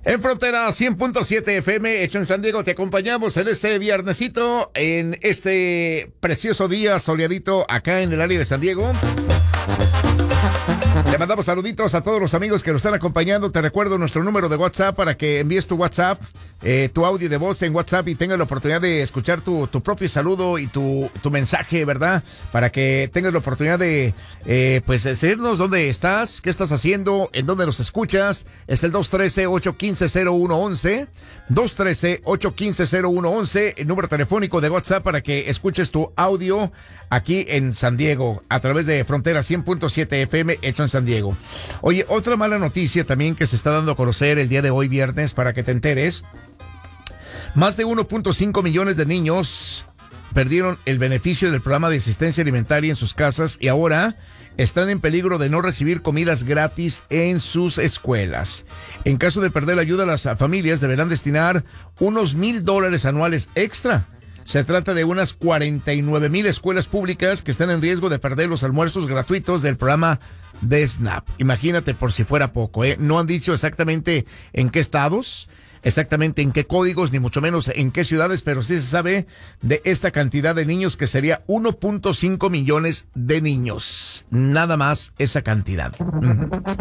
En Frontera 100.7 FM, hecho en San Diego, te acompañamos en este viernesito, en este precioso día soleadito acá en el área de San Diego. Te mandamos saluditos a todos los amigos que nos están acompañando. Te recuerdo nuestro número de WhatsApp para que envíes tu WhatsApp, tu audio de voz en WhatsApp y tengas la oportunidad de escuchar tu propio saludo y tu mensaje, ¿verdad? Para que tengas la oportunidad de, pues, decirnos dónde estás, qué estás haciendo, en dónde nos escuchas. Es el 213-815-0111. 213-815-0111, el número telefónico de WhatsApp para que escuches tu audio aquí en San Diego, a través de Frontera 100.7 FM, hecho en San Diego. Oye, otra mala noticia también que se está dando a conocer el día de hoy, viernes, para que te enteres. Más de 1.5 millones de niños perdieron el beneficio del programa de asistencia alimentaria en sus casas y ahora están en peligro de no recibir comidas gratis en sus escuelas. En caso de perder la ayuda, las familias deberán destinar unos $1,000 anuales extra. Se trata de unas 49,000 escuelas públicas que están en riesgo de perder los almuerzos gratuitos del programa de SNAP. Imagínate, por si fuera poco, ¿eh? No han dicho exactamente en qué estados, exactamente en qué códigos, ni mucho menos en qué ciudades, pero sí se sabe de esta cantidad de niños, que sería 1.5 millones de niños. Nada más esa cantidad.